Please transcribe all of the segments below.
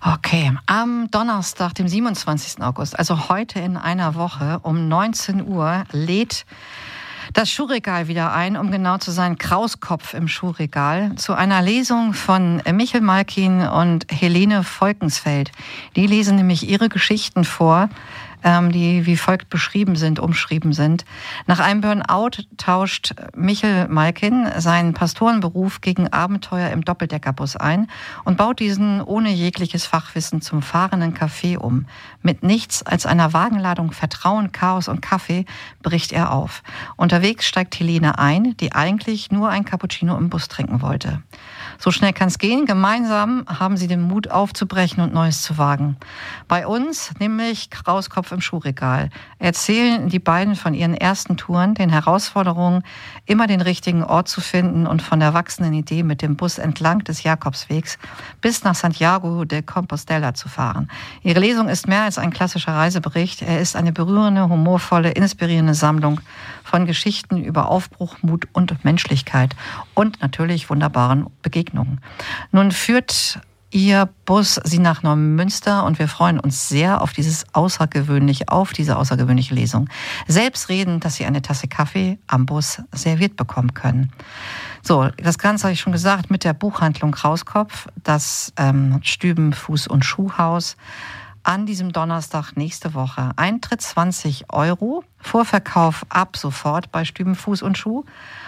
Okay, am Donnerstag, dem 27. August, also heute in einer Woche um 19 Uhr, lädt das Schuhregal wieder ein, um genau zu sein, Krauskopf im Schuhregal, zu einer Lesung von Michel Malkin und Helene Volkensfeld. Die lesen nämlich ihre Geschichten vor, die wie folgt umschrieben sind. Nach einem Burnout tauscht Michel Malkin seinen Pastorenberuf gegen Abenteuer im Doppeldeckerbus ein und baut diesen ohne jegliches Fachwissen zum fahrenden Café um. Mit nichts als einer Wagenladung Vertrauen, Chaos und Kaffee bricht er auf. Unterwegs steigt Helene ein, die eigentlich nur ein Cappuccino im Bus trinken wollte. So schnell kann's gehen. Gemeinsam haben sie den Mut aufzubrechen und Neues zu wagen. Bei uns, nämlich Krauskopf im Schuhregal, erzählen die beiden von ihren ersten Touren, den Herausforderungen, immer den richtigen Ort zu finden und von der wachsenden Idee, mit dem Bus entlang des Jakobswegs bis nach Santiago de Compostela zu fahren. Ihre Lesung ist mehr als ein klassischer Reisebericht. Er ist eine berührende, humorvolle, inspirierende Sammlung von Geschichten über Aufbruch, Mut und Menschlichkeit und natürlich wunderbaren Begegnungen. Nun führt Ihr Bus sie nach Neumünster und wir freuen uns sehr auf diese außergewöhnliche Lesung. Selbstredend, dass Sie eine Tasse Kaffee am Bus serviert bekommen können. So, das Ganze habe ich schon gesagt mit der Buchhandlung Krauskopf, das Stüben Fuß- und Schuhhaus. An diesem Donnerstag nächste Woche. Eintritt 20 €, Vorverkauf ab sofort bei Stüben Fuß und Schuh.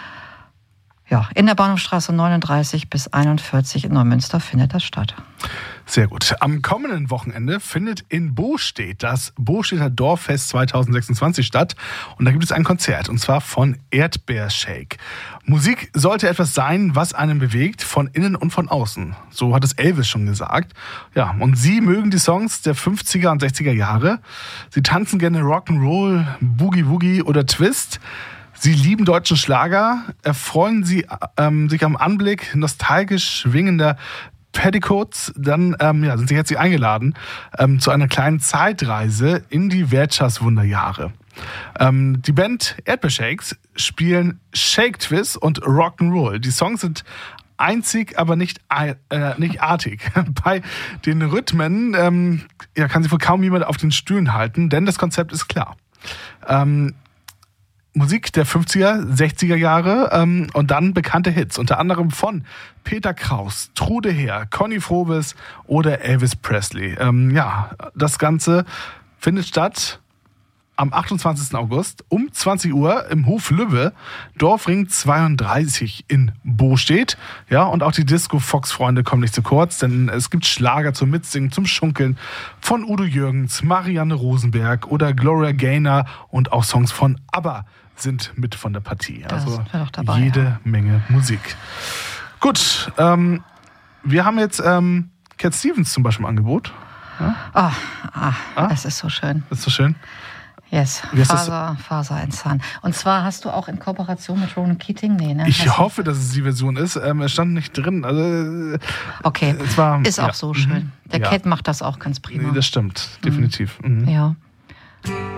Ja, in der Bahnhofstraße 39 bis 41 in Neumünster findet das statt. Sehr gut. Am kommenden Wochenende findet in Bostedt das Bostädter Dorffest 2026 statt. Und da gibt es ein Konzert, und zwar von Erdbeershake. Musik sollte etwas sein, was einen bewegt, von innen und von außen. So hat es Elvis schon gesagt. Ja, und sie mögen die Songs der 50er und 60er Jahre. Sie tanzen gerne Rock'n'Roll, Boogie Woogie oder Twist. Sie lieben deutschen Schlager, erfreuen Sie sich am Anblick nostalgisch schwingender Petticoats, dann sind Sie herzlich eingeladen zu einer kleinen Zeitreise in die Wirtschaftswunderjahre. Die Band Erdbeershakes spielen Shake Twist und Rock'n'Roll. Die Songs sind einzig, aber nicht artig. Bei den Rhythmen kann sich wohl kaum jemand auf den Stühlen halten, denn das Konzept ist klar. Musik der 50er, 60er Jahre und dann bekannte Hits, unter anderem von Peter Kraus, Trude Heer, Conny Frobes oder Elvis Presley. Das Ganze findet statt am 28. August um 20 Uhr im Hof Lübbe, Dorfring 32 in Bostedt. Ja, und auch die Disco-Fox-Freunde kommen nicht zu kurz, denn es gibt Schlager zum Mitsingen, zum Schunkeln von Udo Jürgens, Marianne Rosenberg oder Gloria Gaynor und auch Songs von ABBA sind mit von der Partie. Also dabei, jede Menge Musik. Gut, wir haben jetzt Cat Stevens zum Beispiel im Angebot. Ja? Es ist so schön. Ist so schön? Yes, Faser ein Zahn. Und zwar hast du auch in Kooperation mit Ronan Keating? Nee, ne? Ich hoffe, dass es die Version ist. Es stand nicht drin. Also, okay, ist auch so schön. Der Cat macht das auch ganz prima. Das stimmt, definitiv. Ja.